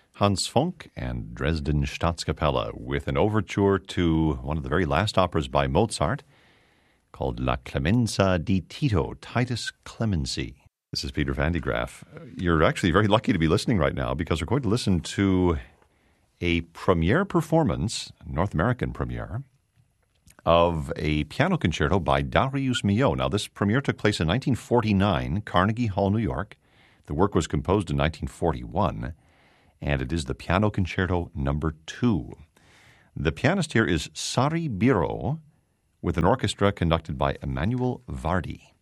Hans Funk and Dresden Staatskapelle with an overture to one of the very last operas by Mozart called La Clemenza di Tito, Titus Clemency. This is Peter Van de Graaff. You're actually very lucky to be listening right now because we're going to listen to a premiere performance, North American premiere, of a piano concerto by Darius Milhaud. Now, this premiere took place in 1949, Carnegie Hall, New York. The work was composed in 1941. And it is the Piano Concerto No. 2. The pianist here is Sari Biro, with an orchestra conducted by Emmanuel Vardi.